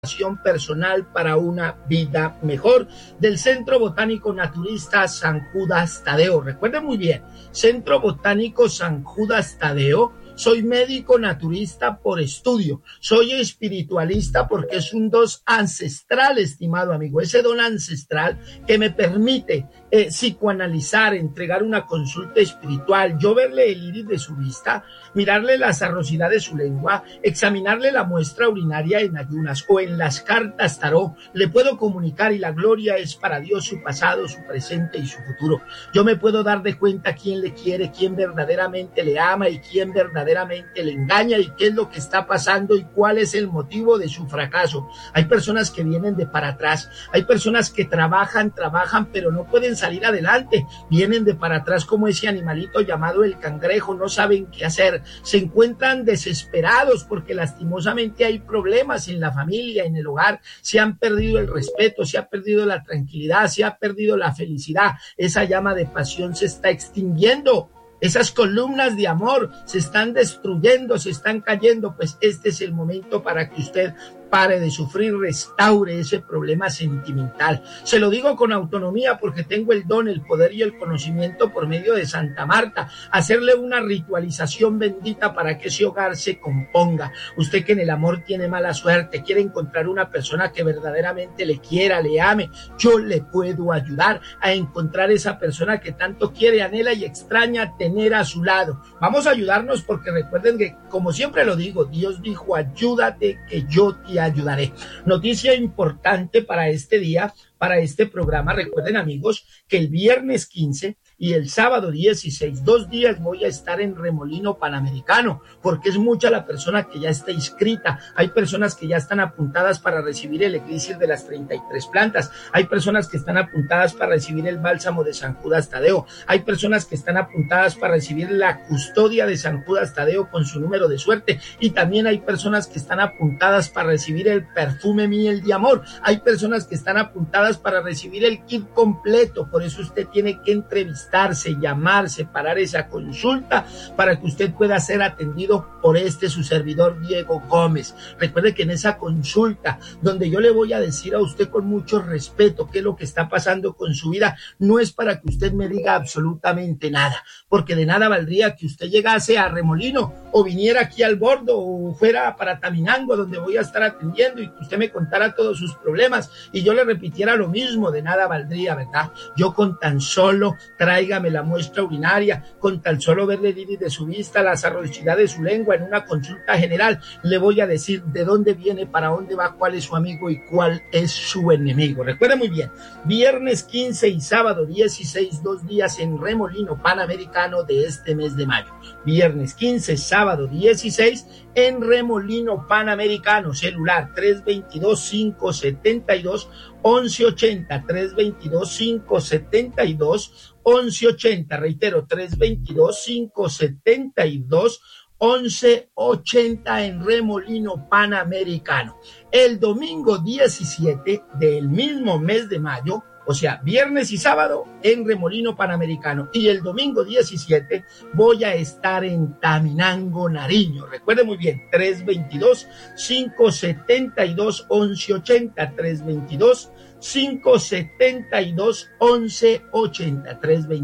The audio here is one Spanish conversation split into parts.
personal para una vida mejor del Centro Botánico Naturista San Judas Tadeo. Recuerden muy bien, Centro Botánico San Judas Tadeo. Soy médico naturista por estudio, soy espiritualista porque es un don ancestral, estimado amigo, ese don ancestral que me permite psicoanalizar, entregar una consulta espiritual, yo verle el iris de su vista, mirarle la sarrosidad de su lengua, examinarle la muestra urinaria en ayunas o en las cartas tarot, le puedo comunicar y la gloria es para Dios, su pasado, su presente y su futuro. Yo me puedo dar de cuenta quién le quiere, quién verdaderamente le ama y quién verdaderamente le engaña y qué es lo que está pasando y cuál es el motivo de su fracaso. Hay personas que vienen de para atrás, hay personas que trabajan, pero no pueden salir adelante, vienen de para atrás como ese animalito llamado el cangrejo, no saben qué hacer, se encuentran desesperados porque lastimosamente hay problemas en la familia, en el hogar, se han perdido el respeto, se ha perdido la tranquilidad, se ha perdido la felicidad, esa llama de pasión se está extinguiendo. Esas columnas de amor se están destruyendo, se están cayendo, pues este es el momento para que usted pare de sufrir, restaure ese problema sentimental. Se lo digo con autonomía porque tengo el don, el poder y el conocimiento por medio de Santa Marta, hacerle una ritualización bendita para que ese hogar se componga. Usted que en el amor tiene mala suerte, quiere encontrar una persona que verdaderamente le quiera, le ame, yo le puedo ayudar a encontrar esa persona que tanto quiere, anhela y extraña tener a su lado. Vamos a ayudarnos porque recuerden que, como siempre lo digo, Dios dijo, ayúdate que yo te ayudaré. Noticia importante para este día, para este programa. Recuerden, amigos, que el viernes 15 y el sábado 16, 2 días voy a estar en Remolino Panamericano, porque es mucha la persona que ya está inscrita. Hay personas que ya están apuntadas para recibir el elixir de las 33 plantas. Hay personas que están apuntadas para recibir el bálsamo de San Judas Tadeo. Hay personas que están apuntadas para recibir la custodia de San Judas Tadeo con su número de suerte. Y también hay personas que están apuntadas para recibir el perfume miel de amor. Hay personas que están apuntadas para recibir el kit completo. Por eso usted tiene que entrevistarse, llamar, separar esa consulta para que usted pueda ser atendido por su servidor Diego Gómez. Recuerde que en esa consulta, donde yo le voy a decir a usted con mucho respeto qué es lo que está pasando con su vida, no es para que usted me diga absolutamente nada, porque de nada valdría que usted llegase a Remolino o viniera aquí al Bordo o fuera para Taminango, donde voy a estar atendiendo, y que usted me contara todos sus problemas y yo le repitiera lo mismo. De nada valdría, ¿verdad? Yo con tan solo tráigame la muestra urinaria, con tan solo verle el iris de su vista, la sarrosidad de su lengua en una consulta general, le voy a decir de dónde viene, para dónde va, cuál es su amigo y cuál es su enemigo. Recuerde muy bien, viernes 15 y sábado 16, 2 días en Remolino Panamericano de este mes de mayo. Viernes 15, sábado 16 en Remolino Panamericano. Celular 322-572-1180, 322-572-1180, reitero, 322-572-1180 en Remolino Panamericano. El domingo 17 del mismo mes de mayo, o sea, viernes y sábado en Remolino Panamericano, y el domingo 17 voy a estar en Taminango, Nariño. Recuerde muy bien, 322-572-1180, 322-572-1180,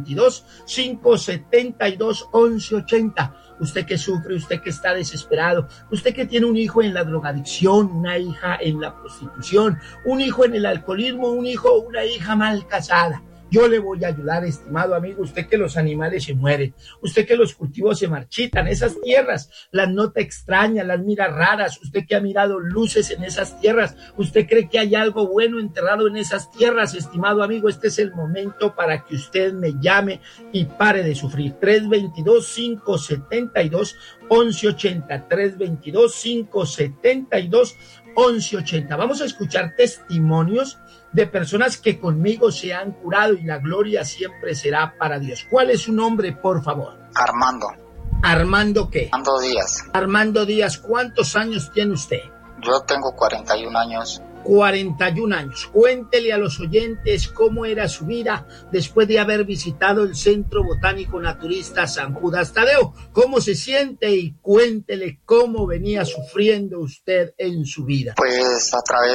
322-572-1180. Usted que sufre, usted que está desesperado, usted que tiene un hijo en la drogadicción, una hija en la prostitución, un hijo en el alcoholismo, un hijo o una hija mal casada. Yo le voy a ayudar, estimado amigo. Usted que los animales se mueren, usted que los cultivos se marchitan, esas tierras las nota extrañas, las mira raras, usted que ha mirado luces en esas tierras, usted cree que hay algo bueno enterrado en esas tierras, estimado amigo, este es el momento para que usted me llame y pare de sufrir. 322-572-1180, 322-572-1180. Vamos a escuchar testimonios de personas que conmigo se han curado y la gloria siempre será para Dios. ¿Cuál es su nombre, por favor? Armando. ¿Armando qué? Armando Díaz. Armando Díaz, ¿cuántos años tiene usted? Yo tengo 41 años. 41 años. Cuéntele a los oyentes cómo era su vida después de haber visitado el Centro Botánico Naturista San Judas Tadeo. ¿Cómo se siente? Y cuéntele cómo venía sufriendo usted en su vida. Pues a través